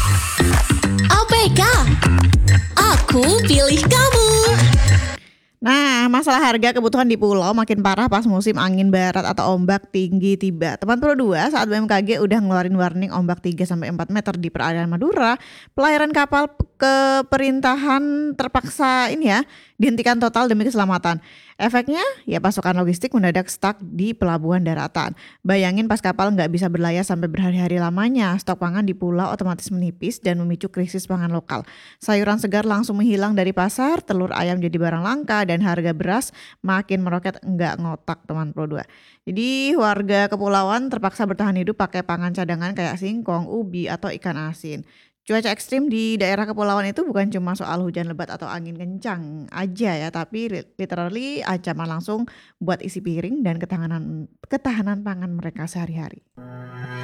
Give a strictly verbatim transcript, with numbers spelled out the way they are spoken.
A P K, aku pilih kamu. Nah, masalah harga kebutuhan di pulau makin parah pas musim angin barat atau ombak tinggi tiba. Teman Pro dua, saat B M K G udah ngeluarin warning ombak tiga sampai empat meter di perairan Madura, pelayaran kapal p- keperintahan terpaksa ini ya, dihentikan total demi keselamatan. Efeknya ya pasokan logistik mendadak stuck di pelabuhan daratan. Bayangin pas kapal nggak bisa berlayar sampai berhari-hari lamanya, stok pangan di pulau otomatis menipis dan memicu krisis pangan lokal. Sayuran segar langsung menghilang dari pasar, telur ayam jadi barang langka, dan harga beras makin meroket nggak ngotak teman Pro dua. Jadi warga kepulauan terpaksa bertahan hidup pakai pangan cadangan kayak singkong, ubi, atau ikan asin. Cuaca ekstrim di daerah kepulauan itu bukan cuma soal hujan lebat atau angin kencang aja ya, tapi li- literally ancaman langsung buat isi piring dan ketahanan ketahanan pangan mereka sehari-hari.